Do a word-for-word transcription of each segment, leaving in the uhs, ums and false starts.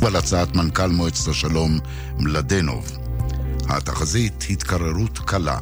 על הצעת מנכ"ל מועצת השלום מלדנוב. התחזית התקררות קלה.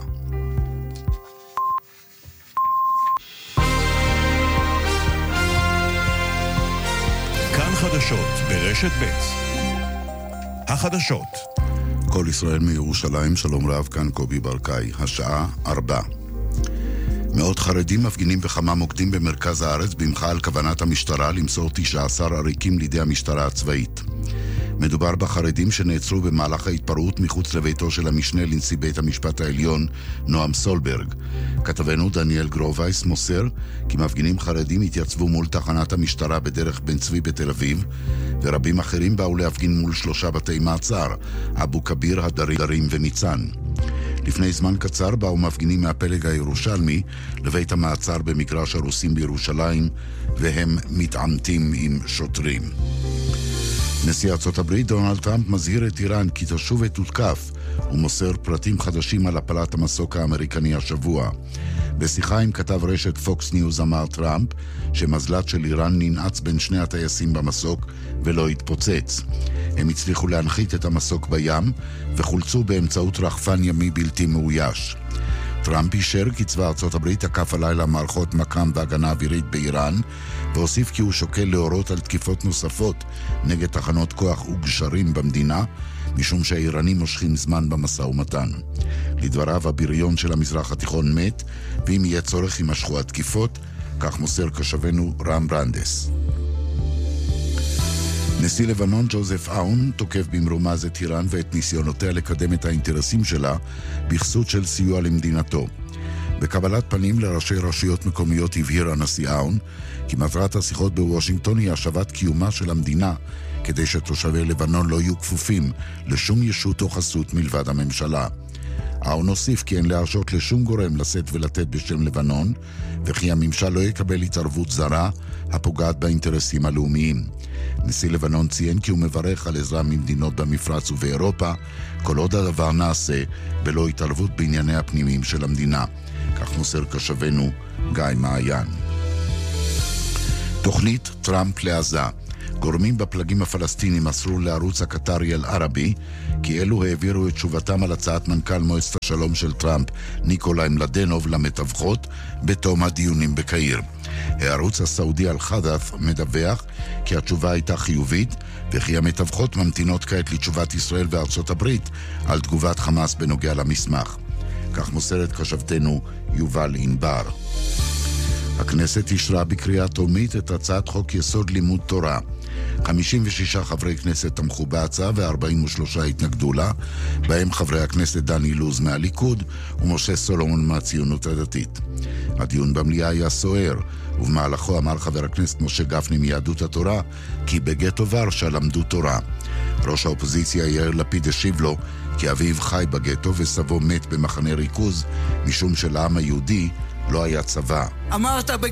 כאן חדשות ברשת ב'. החדשות. כל ישראל מירושלים, שלום רב, כאן קובי ברקאי. השעה ארבע. מאות חרדים מפגינים בכמה מוקדים במרכז הארץ במחאה על כוונת המשטרה למסור תשעה עשר עריקים לידי המשטרה הצבאית. מדובר בחרדים שנעצרו במהלך ההתפרעות מחוץ לביתו של המשנה לנשיא בית המשפט העליון נועם סולברג. כתבנו דניאל גרובייס מוסר כי מפגינים חרדים התייצבו מול תחנת המשטרה בדרך בן צבי בתל אביב, ורבים אחרים באו להפגין מול שלושה בתי מעצר, אבו כביר, הדרים וניצן. לפני זמן קצר באו מפגינים מהפלג הירושלמי לבית המעצר במגרש הרוסים בירושלים, והם מתעמתים עם שוטרים. נשיא ארצות הברית דונלד טראמפ מזהיר את איראן כי תשוב ותותקף, ומוסר פרטים חדשים על הפלת המסוק האמריקני השבוע. בשיחה עם כתב רשת פוקס ניוז אמר טראמפ שמזל"ט של איראן ננעץ בין שני הטייסים במסוק ולא התפוצץ. הם הצליחו להנחית את המסוק בים וחולצו באמצעות רחפן ימי בלתי מאויש. טראמפ אישר כי צבא ארצות הברית תקף הלילה מערכות מקם והגנה אווירית באיראן, והוסיף כי הוא שוקל להורות על תקיפות נוספות נגד תחנות כוח וגשרים במדינה, משום שהאיראנים מושכים זמן במשא ומתן. לדבריו, הבריון של המזרח התיכון מת, ואם יהיה צורך יימשכו התקיפות, כך מוסר קשבנו רם ברנדס. נשיא לבנון ג'וזף אאון תוקף במרומז את איראן ואת ניסיונותיה לקדם את האינטרסים שלה בכסות של סיוע למדינתו. בקבלת פנים לראשי רשויות מקומיות הבהיר הנשיא אאון כי מטרת השיחות בוושינגטון היא השבת קיומה של המדינה, כדי שתושבי לבנון לא יהיו כפופים לשום ישות או חסות מלבד הממשלה. אאון הוסיף כי אין להרשות לשום גורם לשאת ולתת בשם לבנון, וכי הממשל לא יקבל התערבות זרה הפוגעת באינטרסים הלאומיים. נשיא לבנון ציין כי הוא מברך על עזרה ממדינות במפרץ ובאירופה, כל עוד הדבר נעשה בלא התערבות בענייני הפנימיים של המדינה. כך מוסר קשבנו גיא מעיין. תוכנית טראמפ לעזה. גורמים בפלגים הפלסטינים מסרו לערוץ הקטרי אל-ערבי כי אלו העבירו את תשובתם על הצעת מנכ"ל מועצת השלום של טראמפ ניקולאי מלדנוב למתווכות בתום הדיונים בקהיר. הערוץ הסעודי אל-חדף מדווח כי התשובה הייתה חיובית, וכי המתווכות ממתינות כעת לתשובת ישראל וארצות הברית על תגובת חמאס בנוגע למסמך. כך מוסרת כתבתנו יובל ענבר. הכנסת אישרה בקריאה טרומית את הצעת חוק יסוד לימוד תורה. חמישים ושישה חברי כנסת תמכו בהצעה ו-ארבעים ושלושה התנגדו לה, בהם חברי הכנסת דני לוז מהליכוד ומשה סולומון מהציונות הדתית. הדיון במליאה היה סוער, ובמהלכו אמר חבר הכנסת משה גפני מיהדות התורה כי בגטו ורשה למדו תורה. ראש האופוזיציה יאיר לפיד השיב לו כי אביו חי בגטו וסבו מת במחנה ריכוז, משום שלעם היהודי לא היה צבא. אמרת